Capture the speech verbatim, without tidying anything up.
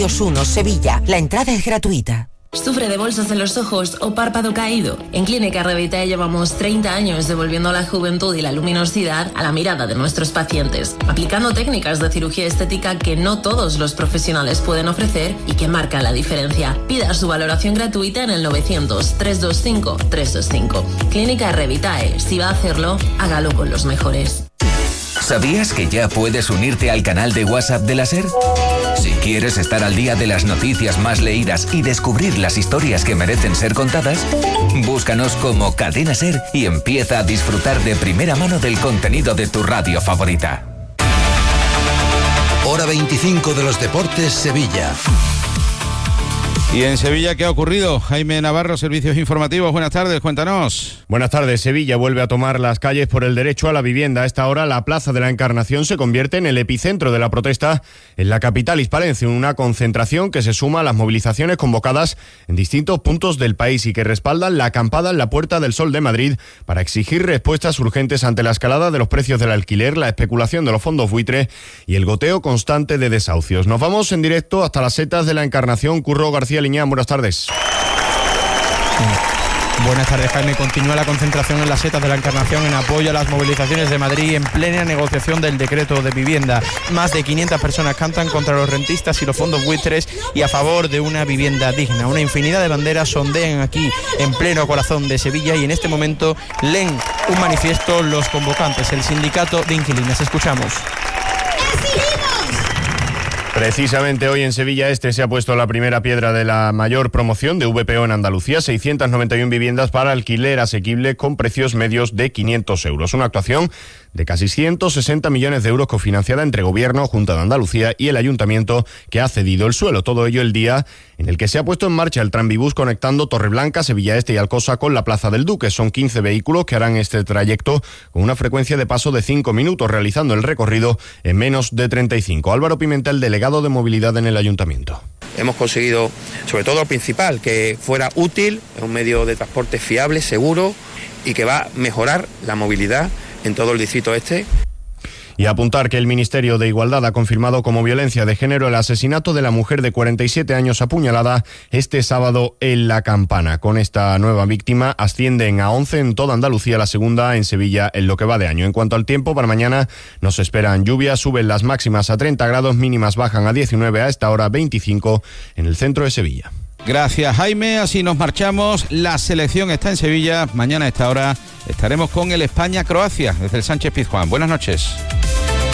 uno, Sevilla. La entrada es gratuita. ¿Sufre de bolsas en los ojos o párpado caído? En Clínica Revitae llevamos treinta años devolviendo la juventud y la luminosidad a la mirada de nuestros pacientes, aplicando técnicas de cirugía estética que no todos los profesionales pueden ofrecer y que marcan la diferencia. Pida su valoración gratuita en el novecientos, trescientos veinticinco, trescientos veinticinco. Clínica Revitae. Si va a hacerlo, hágalo con los mejores. ¿Sabías que ya puedes unirte al canal de WhatsApp de la SER? Si quieres estar al día de las noticias más leídas y descubrir las historias que merecen ser contadas, búscanos como Cadena SER y empieza a disfrutar de primera mano del contenido de tu radio favorita. Hora veinticinco de los deportes, Sevilla. ¿Y en Sevilla qué ha ocurrido? Jaime Navarro, Servicios Informativos, buenas tardes, cuéntanos. Buenas tardes. Sevilla vuelve a tomar las calles por el derecho a la vivienda. A esta hora la Plaza de la Encarnación se convierte en el epicentro de la protesta en la capital hispalense, una concentración que se suma a las movilizaciones convocadas en distintos puntos del país y que respaldan la acampada en la Puerta del Sol de Madrid para exigir respuestas urgentes ante la escalada de los precios del alquiler, la especulación de los fondos buitre y el goteo constante de desahucios. Nos vamos en directo hasta las setas de la Encarnación. Curro García Liñán, buenas tardes. Buenas tardes, Jaime. Continúa la concentración en las setas de la Encarnación en apoyo a las movilizaciones de Madrid en plena negociación del decreto de vivienda. Más de quinientas personas cantan contra los rentistas y los fondos buitres y a favor de una vivienda digna. Una infinidad de banderas sondean aquí en pleno corazón de Sevilla y en este momento leen un manifiesto los convocantes, el sindicato de inquilinas. Escuchamos. Precisamente hoy en Sevilla Este se ha puesto la primera piedra de la mayor promoción de V P O en Andalucía, seiscientas noventa y una viviendas para alquiler asequible con precios medios de quinientos euros. Una actuación de casi ciento sesenta millones de euros cofinanciada entre Gobierno, Junta de Andalucía y el Ayuntamiento que ha cedido el suelo. Todo ello el día en el que se ha puesto en marcha el tranvibús conectando Torreblanca, Sevilla Este y Alcosa con la Plaza del Duque. Son quince vehículos que harán este trayecto con una frecuencia de paso de cinco minutos, realizando el recorrido en menos de treinta y cinco. Álvaro Pimentel, delegado de movilidad en el Ayuntamiento. Hemos conseguido, sobre todo lo principal, que fuera útil, un medio de transporte fiable, seguro y que va a mejorar la movilidad en todo el distrito este. Y apuntar que el Ministerio de Igualdad ha confirmado como violencia de género el asesinato de la mujer de cuarenta y siete años apuñalada este sábado en La Campana. Con esta nueva víctima ascienden a once en toda Andalucía, la segunda en Sevilla en lo que va de año. En cuanto al tiempo, para mañana nos esperan lluvias, suben las máximas a treinta grados, mínimas bajan a diecinueve, a esta hora veinticinco en el centro de Sevilla. Gracias, Jaime. Así nos marchamos. La selección está en Sevilla. Mañana a esta hora estaremos con el España-Croacia desde el Sánchez Pizjuán. Buenas noches.